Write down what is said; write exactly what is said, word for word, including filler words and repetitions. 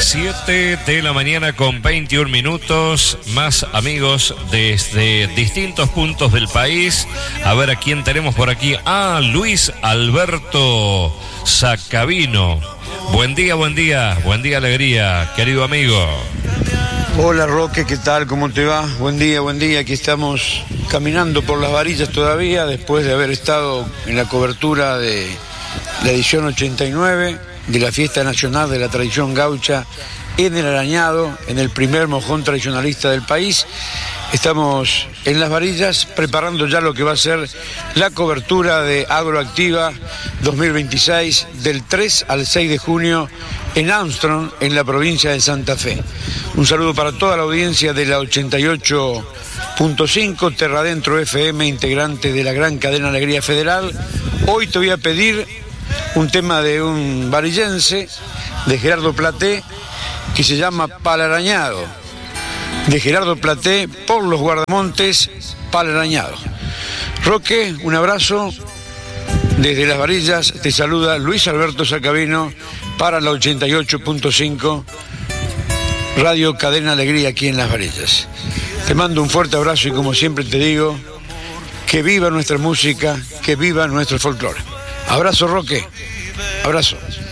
siete de la mañana con veintiún minutos, más amigos desde distintos puntos del país. A ver a quién tenemos por aquí. Ah, Luis Alberto Sacabino. Buen día, buen día, buen día, alegría, querido amigo. Hola Roque, ¿qué tal? ¿Cómo te va? Buen día, buen día. Aquí estamos caminando por las varillas todavía, después de haber estado en la cobertura de la edición ochenta y nueve de la Fiesta Nacional de la Tradición Gaucha en el Arañado, en el primer mojón tradicionalista del país. Estamos en las varillas preparando ya lo que va a ser la cobertura de Agroactiva dos mil veintiséis del tres al seis de junio en Armstrong, en la provincia de Santa Fe. Un saludo para toda la audiencia de la ochenta y ocho punto cinco, Terradentro F M, integrante de la gran cadena Alegría Federal. Hoy te voy a pedir un tema de un varillense, de Gerardo Platé, que se llama Palarañado. De Gerardo Platé, por los Guardamontes, Palarañado. Roque, un abrazo. Desde las varillas te saluda Luis Alberto Sacabino para la ochenta y ocho punto cinco, Radio Cadena Alegría aquí en las varillas. Te mando un fuerte abrazo y como siempre te digo, que viva nuestra música, que viva nuestro folclore. Abrazo, Roque. Abrazo.